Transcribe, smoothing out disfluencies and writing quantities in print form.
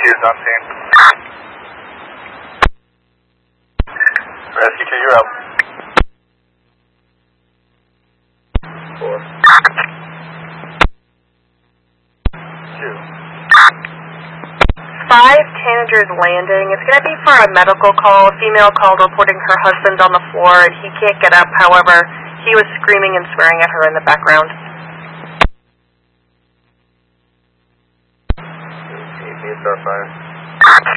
is on scene. Rescue 2, you're up. 4. 2. 5 Tanagers Landing. It's going to be for a medical call. A female called reporting her husband on the floor and he can't get up. However, he was screaming and swearing at her in the background. Can you start fire?